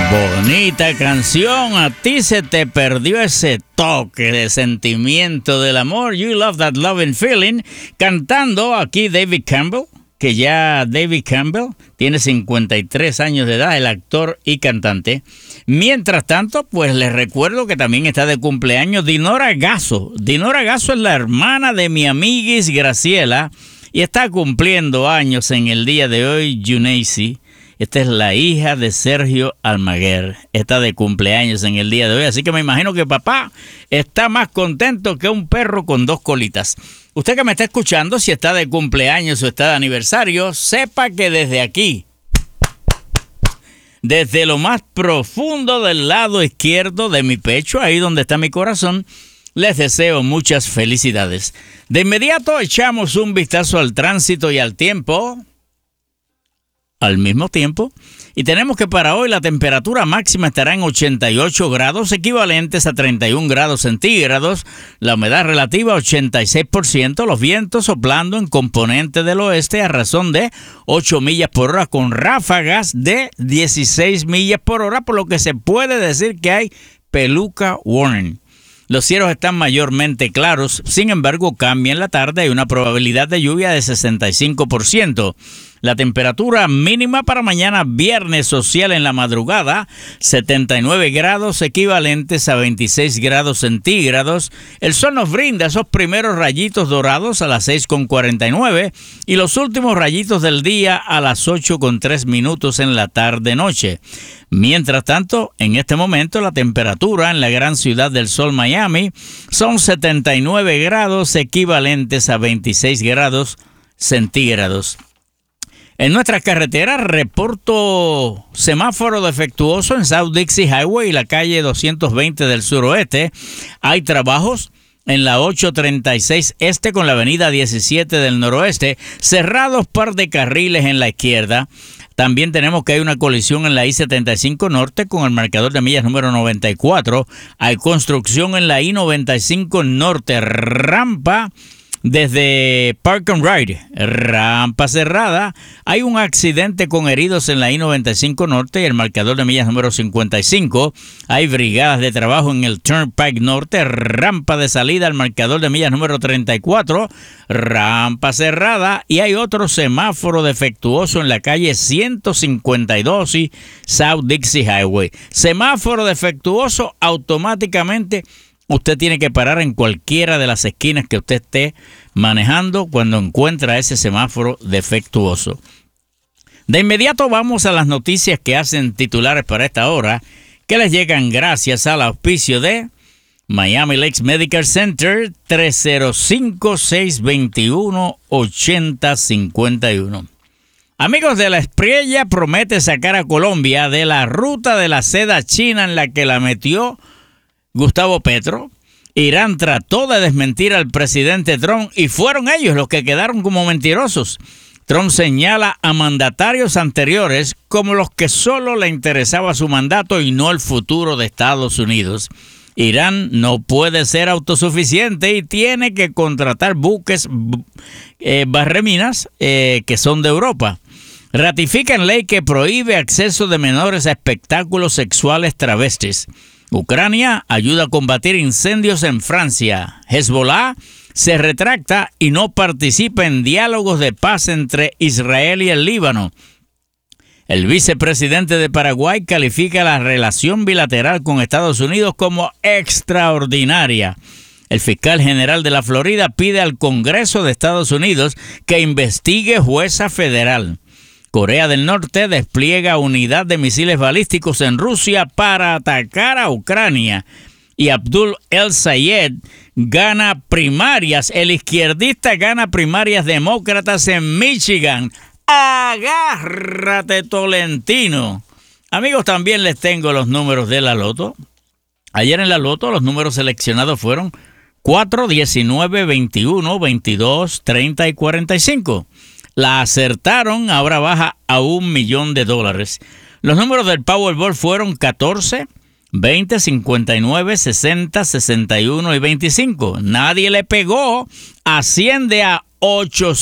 Bonita canción, a ti se te perdió ese toque de sentimiento del amor. You Love That Loving Feeling. Cantando aquí David Campbell, que ya David Campbell tiene 53 años de edad, el actor y cantante. Mientras tanto, pues les recuerdo que también está de cumpleaños Dinora Gasso. Dinora Gasso es la hermana de mi amiguis Graciela y está cumpliendo años en el día de hoy, Yuneisi. Esta es la hija de Sergio Almaguer. Está de cumpleaños en el día de hoy. Así que me imagino que papá está más contento que un perro con dos colitas. Usted que me está escuchando, si está de cumpleaños o está de aniversario, sepa que desde aquí, desde lo más profundo del lado izquierdo de mi pecho, ahí donde está mi corazón, les deseo muchas felicidades. De inmediato echamos un vistazo al tránsito y al tiempo al mismo tiempo, y tenemos que para hoy la temperatura máxima estará en 88 grados, equivalentes a 31 grados centígrados, la humedad relativa 86%, los vientos soplando en componente del oeste a razón de 8 millas por hora con ráfagas de 16 millas por hora, por lo que se puede decir que hay peluca warning. Los cielos están mayormente claros, sin embargo cambia en la tarde, hay una probabilidad de lluvia de 65%. La temperatura mínima para mañana viernes social en la madrugada, 79 grados equivalentes a 26 grados centígrados. El sol nos brinda esos primeros rayitos dorados a las 6:49 y los últimos rayitos del día a las 8:03 en la tarde-noche. Mientras tanto, en este momento la temperatura en la gran ciudad del sol Miami son 79 grados equivalentes a 26 grados centígrados. En nuestras carreteras reporto semáforo defectuoso en South Dixie Highway y la calle 220 del suroeste. Hay trabajos en la 836 este con la avenida 17 del noroeste, cerrados par de carriles en la izquierda. También tenemos que hay una colisión en la I-75 norte con el marcador de millas número 94. Hay construcción en la I-95 norte, rampa desde Park and Ride, rampa cerrada. Hay un accidente con heridos en la I-95 norte y el marcador de millas número 55. Hay brigadas de trabajo en el Turnpike norte, rampa de salida al marcador de millas número 34, rampa cerrada. Y hay otro semáforo defectuoso en la calle 152 y South Dixie Highway. Semáforo defectuoso, automáticamente usted tiene que parar en cualquiera de las esquinas que usted esté manejando cuando encuentra ese semáforo defectuoso. De inmediato vamos a las noticias que hacen titulares para esta hora, que les llegan gracias al auspicio de Miami Lakes Medical Center, 305-621-8051. Amigos de la Espriella, promete sacar a Colombia de la ruta de la seda china en la que la metió Gustavo Petro. Irán trató de desmentir al presidente Trump y fueron ellos los que quedaron como mentirosos. Trump señala a mandatarios anteriores como los que solo le interesaba su mandato y no el futuro de Estados Unidos. Irán no puede ser autosuficiente y tiene que contratar buques barreminas que son de Europa. Ratifican ley que prohíbe acceso de menores a espectáculos sexuales travestis. Ucrania ayuda a combatir incendios en Francia. Hezbollah se retracta y no participa en diálogos de paz entre Israel y el Líbano. El vicepresidente de Paraguay califica la relación bilateral con Estados Unidos como extraordinaria. El fiscal general de la Florida pide al Congreso de Estados Unidos que investigue jueza federal. Corea del Norte despliega unidad de misiles balísticos en Rusia para atacar a Ucrania. Y Abdul El Sayed gana primarias. El izquierdista gana primarias demócratas en Michigan. ¡Agárrate, Tolentino! Amigos, también les tengo los números de la Loto. Ayer en la Loto los números seleccionados fueron 4, 19, 21, 22, 30 y 45. La acertaron, ahora baja a $1,000,000. Los números del Powerball fueron 14, 20, 59, 60, 61 y 25. Nadie le pegó. Asciende a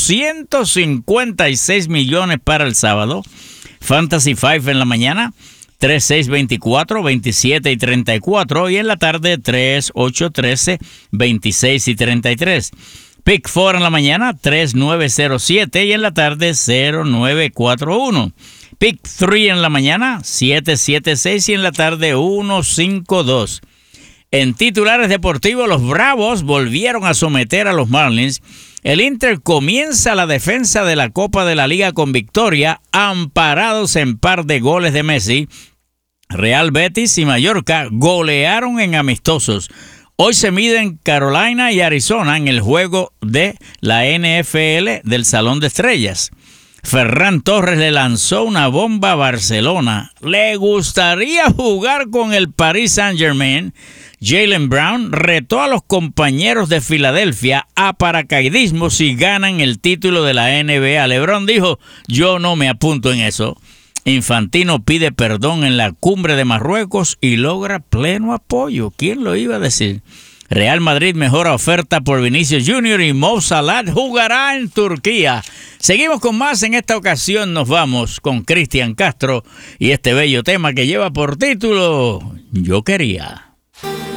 856 millones para el sábado. Fantasy 5 en la mañana 3624-27 y 34, y en la tarde 3813-26 y 33. Pick 4 en la mañana 3907 y en la tarde 0941. Pick 3 en la mañana 776 y en la tarde 152. En titulares deportivos, los Bravos volvieron a someter a los Marlins. El Inter comienza la defensa de la Copa de la Liga con victoria, amparados en par de goles de Messi. Real Betis y Mallorca golearon en amistosos. Hoy se miden Carolina y Arizona en el juego de la NFL del Salón de Estrellas. Ferran Torres le lanzó una bomba a Barcelona. ¿Le gustaría jugar con el Paris Saint-Germain? Jaylen Brown retó a los compañeros de Filadelfia a paracaidismo si ganan el título de la NBA. LeBron dijo, yo no me apunto en eso. Infantino pide perdón en la cumbre de Marruecos y logra pleno apoyo. ¿Quién lo iba a decir? Real Madrid mejora oferta por Vinicius Jr. y Mo Salah jugará en Turquía. Seguimos con más. En esta ocasión nos vamos con Cristian Castro y este bello tema que lleva por título Yo Quería.